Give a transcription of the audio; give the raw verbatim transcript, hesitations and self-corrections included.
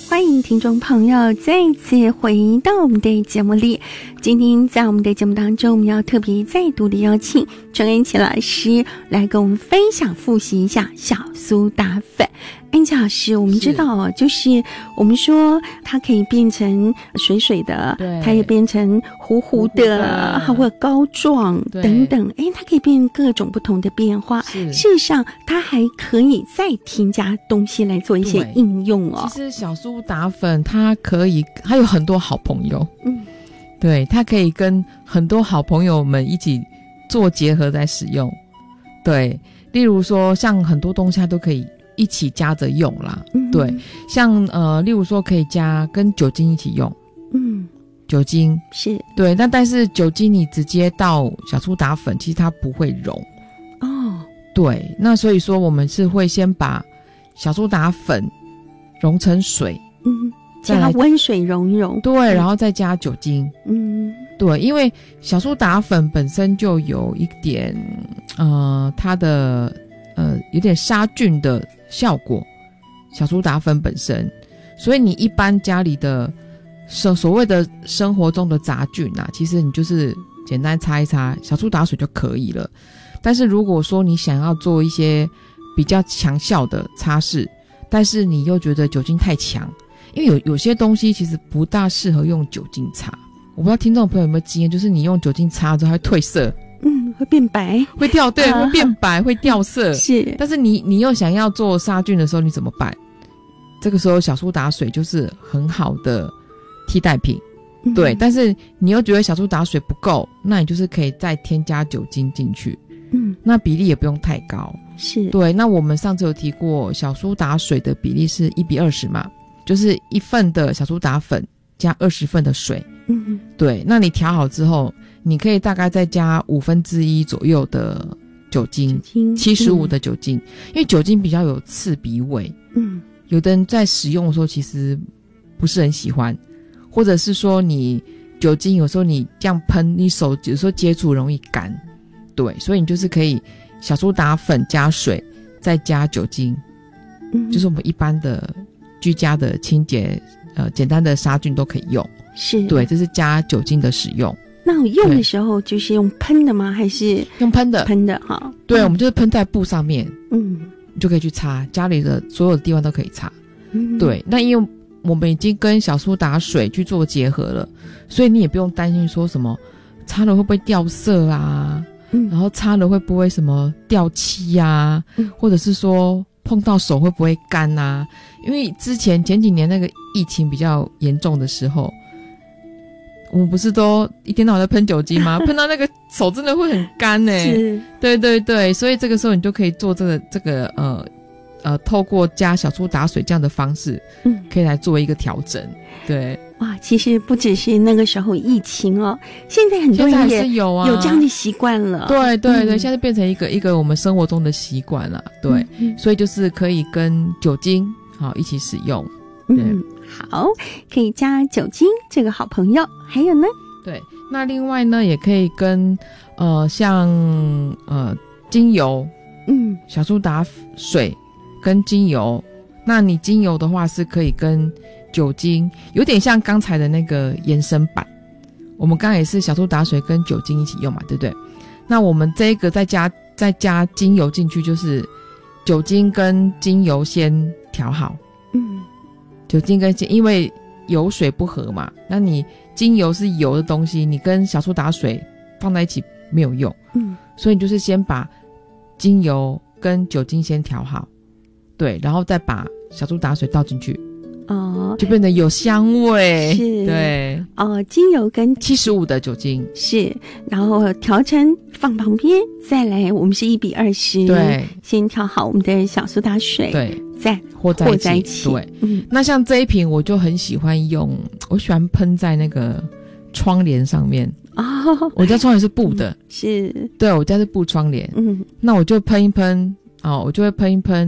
欢迎听众朋友再一次回到我们的节目里。今天在我们的节目当中，我们要特别再度的邀请陈安琪老师来跟我们分享复习一下小苏打粉。安琪老师，我们知道哦，就是我们说它可以变成水水的，它也变成糊糊的，还会膏状等等，哎，它可以变各种不同的变化。事实上，它还可以再添加东西来做一些应用哦。 其实小苏打粉它可以，它有很多好朋友，嗯，对，它可以跟很多好朋友们一起做结合在使用。对，例如说像很多东西它都可以一起加着用啦，嗯、对，像呃，例如说可以加跟酒精一起用，嗯，酒精是对，那但是酒精你直接倒小苏打粉，其实它不会溶哦，对，那所以说我们是会先把小苏打粉溶成水，嗯， 加温水溶一溶， 对，然后再加酒精，嗯，对，因为小苏打粉本身就有一点呃，它的呃有点杀菌的效果，小苏打粉本身，所以你一般家里的所所谓的生活中的杂菌啊，其实你就是简单擦一擦小苏打水就可以了。但是如果说你想要做一些比较强效的擦拭，但是你又觉得酒精太强，因为有有些东西其实不大适合用酒精擦。我不知道听众朋友有没有经验，就是你用酒精擦之后它会褪色， 嗯，会变白， 会掉，对，啊、会变白，会掉色。 是， 但是你你又想要做杀菌的时候，你怎么办？这个时候小苏打水就是很好的替代品，嗯、对。但是你又觉得小苏打水不够，那你就是可以再添加酒精进去，嗯，那比例也不用太高， 是对。那我们上次有提过，小苏打水的比例是一比二十嘛，就是一份的小苏打粉加二十份的水，嗯，对。那你调好之后，你可以大概再加五分之一左右的酒精，七十五的酒精，嗯、因为酒精比较有刺鼻味，嗯，有的人在使用的时候其实不是很喜欢，或者是说你酒精有时候你这样喷，你手有时候接触容易干，对，所以你就是可以小苏打粉加水再加酒精，嗯，就是我们一般的居家的清洁呃简单的杀菌都可以用， 是对，这是加酒精的使用。 那我用的时候就是用喷的吗？还是用喷的？ 喷的哈。 对， 嗯、 我们就是喷在布上面， 嗯， 你就可以去擦，家里的所有的地方都可以擦。嗯，对。那因为我们已经跟小苏打水去做结合了，所以你也不用担心说什么擦了会不会掉色啊，嗯，然后擦了会不会什么掉漆啊，嗯，或者是说碰到手会不会干啊？因为之前前几年那个疫情比较严重的时候，我们不是都一天到晚在喷酒精吗？喷到那个手真的会很干欸。是，对对对，所以这个时候你就可以做这个这个呃呃，透过加小苏打水这样的方式，嗯，可以来做一个调整。对， 哇，其实不只是那个时候疫情哦，现在很多人也有啊，有这样的习惯了。 对对对，嗯、现在变成一个一个我们生活中的习惯了。对，嗯、所以就是可以跟酒精好一起使用。 嗯，好，可以加酒精这个好朋友。还有呢？ 对，那另外呢，也可以跟呃像呃精油，嗯，小苏打水跟精油。那你精油的话是可以跟酒精，有点像刚才的那个延伸版。我们刚刚也是小苏打水跟酒精一起用嘛，对不对？那我们这个再加再加精油进去，就是酒精跟精油先调好。嗯。酒精跟精，因为油水不合嘛，那你精油是油的东西，你跟小苏打水放在一起没有用，嗯，所以你就是先把精油跟酒精先调好，对，然后再把小苏打水倒进去，哦，就变得有香味， 是， 对， 哦，精油跟七十五的酒精是，然后调成放旁边，再来我们是一比二十， 对， 先调好我们的小苏打水， 对。 再和在一起，一起对，嗯，那像这一瓶我就很喜欢用，我喜欢喷在那个窗帘上面啊，哦，我家窗帘是布的，嗯， 是， 对，我家是布窗帘，嗯，那我就喷一喷哦，我就会喷一喷